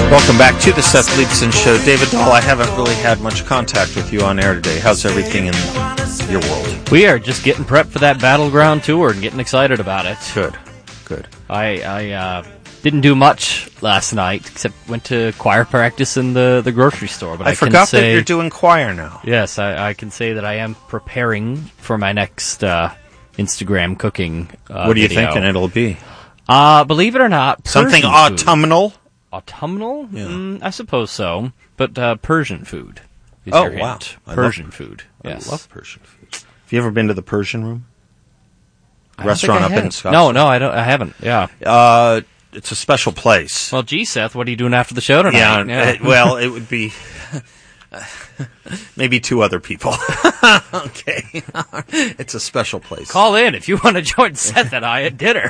Welcome back to the Seth Leibson Show. David Dahl, I haven't really had much contact with you on air today. How's everything in your world? We are just getting prepped for that Battleground tour and getting excited about it. Good. I didn't do much last night, except went to choir practice in the grocery store. But I forgot that you're doing choir now. Yes, I can say that I am preparing for my next Instagram cooking What are you video. thinking it'll be? Believe it or not, Something Persian autumnal? Food. Autumnal? Yeah. I suppose so. But Persian food is Oh, your wow. hint. Persian food. Yes. I love Persian food. Have you ever been to the Persian Room? I don't Restaurant think I up in have. Scottsdale? No, I haven't. Yeah. It's a special place. Well, gee, Seth, what are you doing after the show tonight? Well, it would be maybe two other people. Okay. It's a special place. Call in if you want to join Seth and I at dinner.